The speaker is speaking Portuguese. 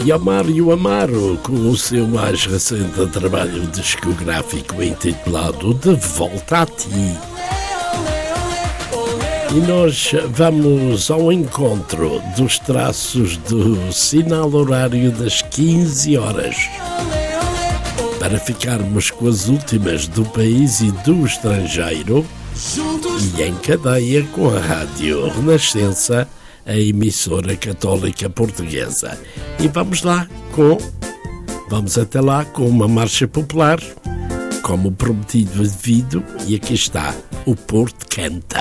E Mário Amaro, com o seu mais recente trabalho discográfico intitulado De Volta a Ti. E nós vamos ao encontro dos traços do sinal horário das 15 horas. Para ficarmos com as últimas do país e do estrangeiro e em cadeia com a Rádio Renascença, a emissora católica portuguesa. E vamos até lá com uma marcha popular, como prometido e devido, e aqui está, o Porto Canta.